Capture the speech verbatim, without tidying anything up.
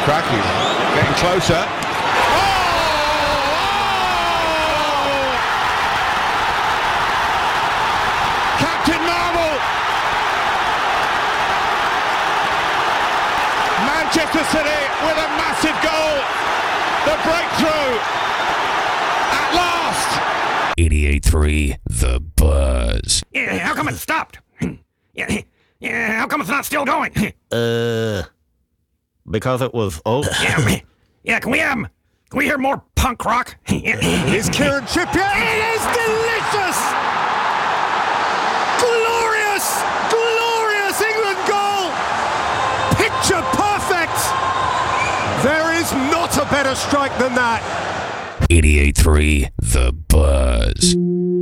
Cracky getting closer. Oh! Captain Marvel! Manchester City with a massive goal. The breakthrough at last. eighty-eight three The Buzz. Yeah, how come it stopped? yeah, yeah, how come it's not still going? Uh, because it was old. yeah, yeah, can we um, can we hear more punk rock? Here's Kieran Trippier. It is delicious! Glorious, glorious England goal. Picture perfect. There is not a better strike than that. eighty-eight three The Buzz.